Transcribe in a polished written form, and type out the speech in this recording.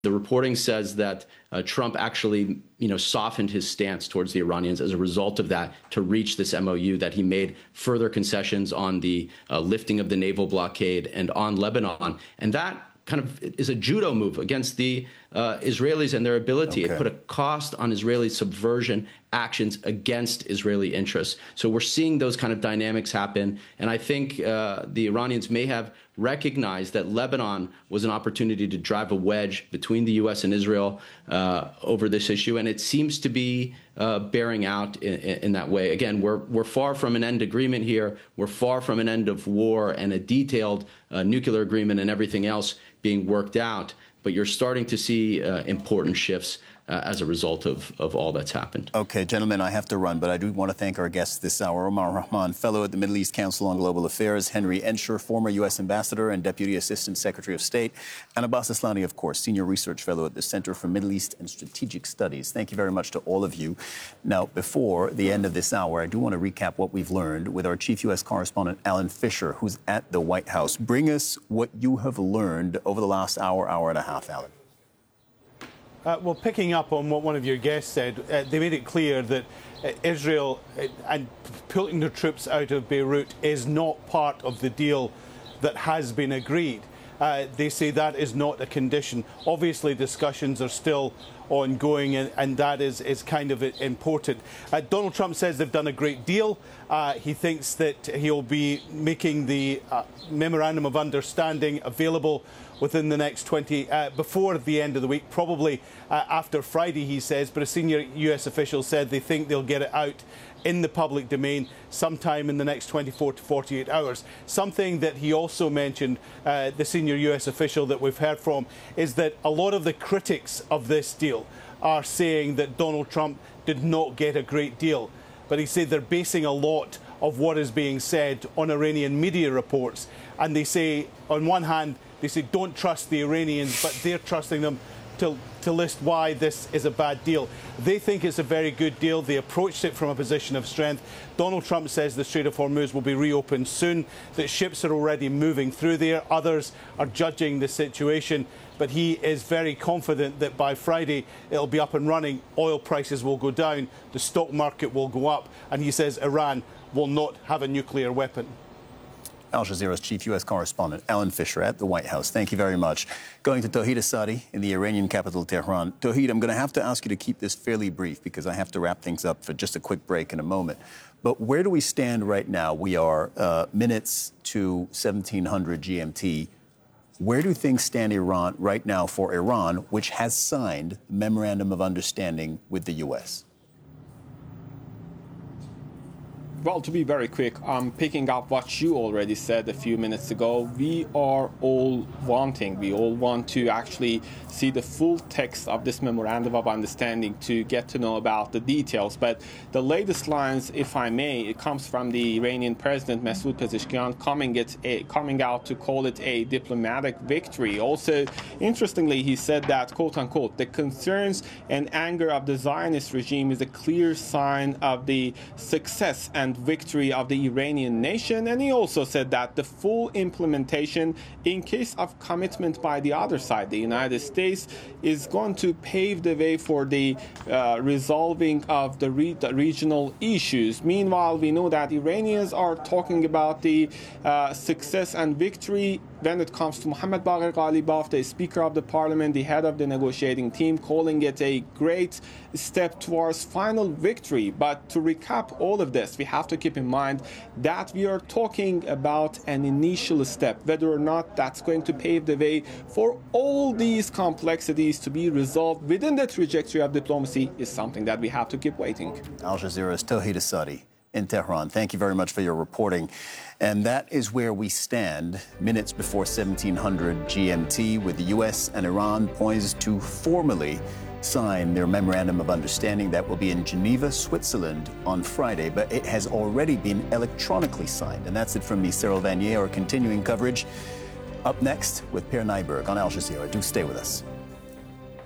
The reporting says that Trump actually, softened his stance towards the Iranians as a result of that to reach this MOU, that he made further concessions on the lifting of the naval blockade and on Lebanon. And that kind of is a judo move against the Israelis and their ability. Okay. It put a cost on Israeli subversion actions against Israeli interests. So we're seeing those kind of dynamics happen. And I think the Iranians may have recognized that Lebanon was an opportunity to drive a wedge between the U.S. and Israel over this issue. And it seems to be bearing out in that way. Again, we're far from an end agreement here. We're far from an end of war and a detailed nuclear agreement and everything else being worked out. But you're starting to see important shifts as a result of all that's happened. Okay, gentlemen, I have to run, but I do want to thank our guests this hour. Omar Rahman, fellow at the Middle East Council on Global Affairs; Henry Ensher, former U.S. Ambassador and Deputy Assistant Secretary of State; and Abbas Aslani, of course, Senior Research Fellow at the Center for Middle East and Strategic Studies. Thank you very much to all of you. Now, before the end of this hour, I do want to recap what we've learned with our Chief U.S. Correspondent, Alan Fisher, who's at the White House. Bring us what you have learned over the last hour and a half, Alan. Well, picking up on what one of your guests said, they made it clear that Israel and pulling their troops out of Beirut is not part of the deal that has been agreed. They say that is not a condition. Obviously, discussions are still ongoing, and that is kind of important. Donald Trump says they've done a great deal. He thinks that he'll be making the Memorandum of Understanding available within the next before the end of the week, probably after Friday, he says. But a senior U.S. official said they think they'll get it out in the public domain sometime in the next 24 to 48 hours. Something that he also mentioned, the senior U.S. official that we've heard from, is that a lot of the critics of this deal are saying that Donald Trump did not get a great deal. But he said they're basing a lot of what is being said on Iranian media reports. And they say, on one hand, they say don't trust the Iranians, but they're trusting them to list why this is a bad deal. They think it's a very good deal. They approached it from a position of strength. Donald Trump says the Strait of Hormuz will be reopened soon, that ships are already moving through there. Others are judging the situation. But he is very confident that by Friday it'll be up and running. Oil prices will go down, the stock market will go up, and he says Iran will not have a nuclear weapon. Al Jazeera's Chief U.S. Correspondent, Alan Fisher, at the White House. Thank you very much. Going to Tauhid Asadi in the Iranian capital, Tehran. Tauhid, I'm going to have to ask you to keep this fairly brief because I have to wrap things up for just a quick break in a moment. But where do we stand right now? We are minutes to 1700 GMT. Where do things stand right now for Iran, which has signed a memorandum of understanding with the U.S.? Well, to be very quick, I'm picking up what you already said a few minutes ago. We all want to actually see the full text of this Memorandum of Understanding to get to know about the details. But the latest lines, if I may, it comes from the Iranian President Masoud Pezeshkian coming out to call it a diplomatic victory. Also, interestingly, he said that, quote unquote, the concerns and anger of the Zionist regime is a clear sign of the success and victory of the Iranian nation. And he also said that the full implementation, in case of commitment by the other side, the United States, is going to pave the way for the resolving of the regional issues. Meanwhile, we know that Iranians are talking about the success and victory when it comes to Mohammad Bagher Ghalibaf, the Speaker of the Parliament, the head of the negotiating team, calling it a great step towards final victory. But to recap all of this, we have to keep in mind that we are talking about an initial step. Whether or not that's going to pave the way for all these complexities to be resolved within the trajectory of diplomacy is something that we have to keep waiting. Al Jazeera's Tauhid Asadi in Tehran. Thank you very much for your reporting. And that is where we stand, minutes before 1700 GMT, with the U.S. and Iran poised to formally sign their Memorandum of Understanding. That will be in Geneva, Switzerland on Friday, but it has already been electronically signed. And that's it from me, Cyril Vanier. Our continuing coverage up next with Per Nyberg on Al Jazeera. Do stay with us.